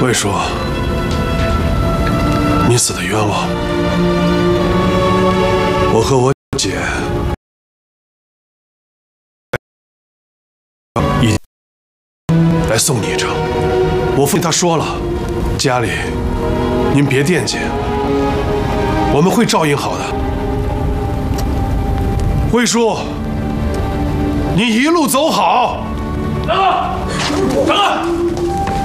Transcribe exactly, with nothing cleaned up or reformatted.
魏叔，你死的冤枉，我和我姐已来送你一程。我父亲他说了，家里您别惦记，我们会照应好的。魏叔，你一路走好。 大哥，大哥。